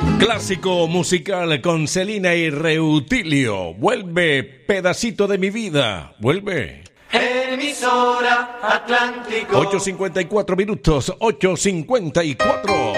Clásico musical con Celina y Reutilio. Vuelve, pedacito de mi vida. Vuelve. Emisora Atlántico. 8:54 minutos. 8:54.